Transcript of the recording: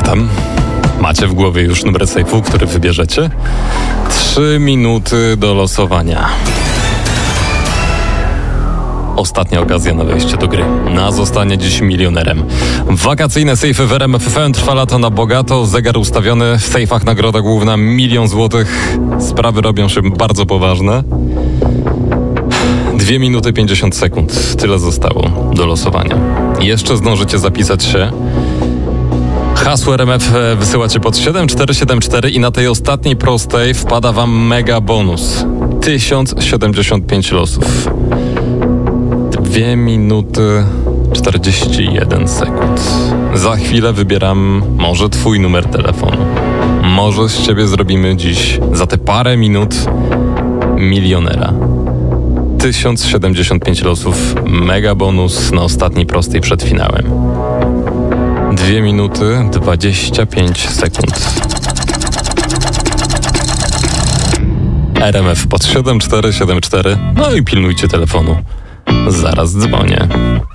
tam? Macie w głowie już numer sejfu, który wybierzecie? 3 minuty do losowania. Ostatnia okazja na wejście do gry. Na zostanie dziś milionerem. Wakacyjne sejfy w RMF FM, trwa lato na bogato. Zegar ustawiony, w sejfach nagroda główna 1 000 000 złotych. Sprawy robią się bardzo poważne. 2 minuty 50 sekund. Tyle zostało do losowania. Jeszcze zdążycie zapisać się. Hasło RMF wysyłacie pod 7474 i na tej ostatniej prostej wpada wam mega bonus. 1075 losów. 2 minuty 41 sekund. Za chwilę wybieram może twój numer telefonu. Może z ciebie zrobimy dziś za te parę minut milionera. 1075 losów, mega bonus na ostatniej prostej przed finałem. 2 minuty 25 sekund. RMF pod 7474. No i pilnujcie telefonu. Zaraz dzwonię.